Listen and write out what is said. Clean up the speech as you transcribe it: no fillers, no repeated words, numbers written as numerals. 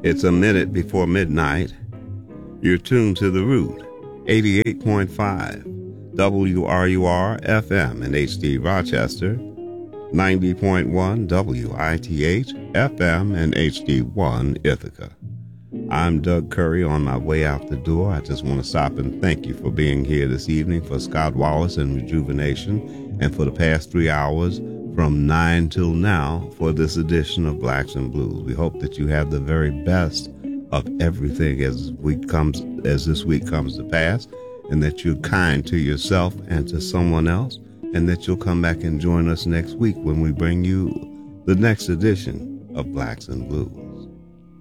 It's a minute before midnight. You're tuned to The Root, 88.5 WRUR FM in HD Rochester, 90.1 WITH FM and HD1 Ithaca. I'm Doug Curry on my way out the door. I just want to stop and thank you for being here this evening for Scott Wallace and Rejuvenation, and for the past 3 hours from 9 till now for this edition of Blacks and Blues. We hope that you have the very best of everything as this week comes to pass, and that you're kind to yourself and to someone else, and that you'll come back and join us next week when we bring you the next edition of Blacks and Blues.